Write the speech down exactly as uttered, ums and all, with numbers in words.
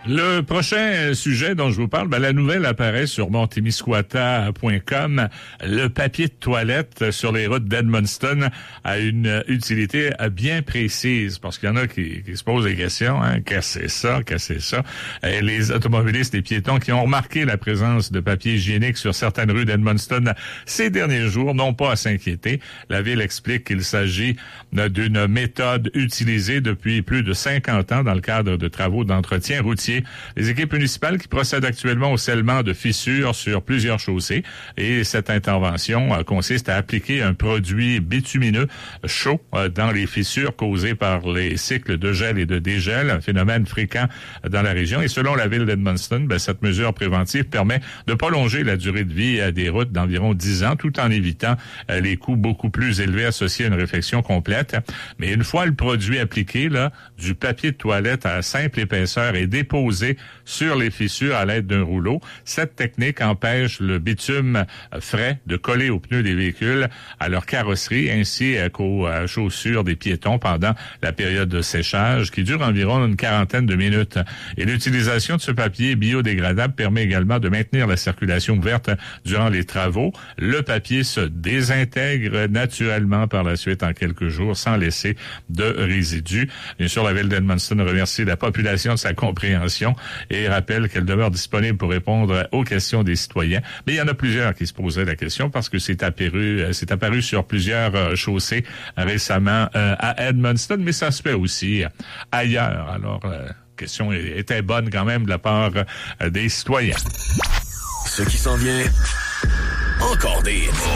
Le prochain sujet dont je vous parle, ben, la nouvelle apparaît sur mon témiscouata point com. Le papier de toilette sur les routes d'Edmundston a une utilité bien précise, parce qu'il y en a qui, qui se posent des questions. Hein, qu'est-ce que c'est ça? Qu'est-ce que c'est ça? Et les automobilistes et piétons qui ont remarqué la présence de papier hygiénique sur certaines rues d'Edmundston ces derniers jours n'ont pas à s'inquiéter. La ville explique qu'il s'agit d'une méthode utilisée depuis plus de cinquante ans dans le cadre de travaux d'entretien routier. Les équipes municipales qui procèdent actuellement au scellement de fissures sur plusieurs chaussées, et cette intervention euh, consiste à appliquer un produit bitumineux chaud euh, dans les fissures causées par les cycles de gel et de dégel, un phénomène fréquent dans la région. Et selon la ville d'Edmundston, ben, cette mesure préventive permet de prolonger la durée de vie euh, des routes d'environ dix ans, tout en évitant euh, les coûts beaucoup plus élevés associés à une réfection complète. Mais une fois le produit appliqué, là, du papier de toilette à simple épaisseur est déposé sur les fissures à l'aide d'un rouleau. Cette technique empêche le bitume frais de coller aux pneus des véhicules, à leur carrosserie, ainsi qu'aux chaussures des piétons pendant la période de séchage, qui dure environ une quarantaine de minutes. Et l'utilisation de ce papier biodégradable permet également de maintenir la circulation ouverte durant les travaux. Le papier se désintègre naturellement par la suite en quelques jours, sans laisser de résidus. Bien sûr, la ville d'Edmundston remercie la population de sa compréhension et rappelle qu'elle demeure disponible pour répondre aux questions des citoyens. Mais il y en a plusieurs qui se posaient la question parce que c'est apparu, c'est apparu sur plusieurs euh, chaussées récemment euh, à Edmundston, mais ça se fait aussi ailleurs. Alors, la euh, question était bonne quand même de la part euh, des citoyens. Ce qui s'en vient, encore des...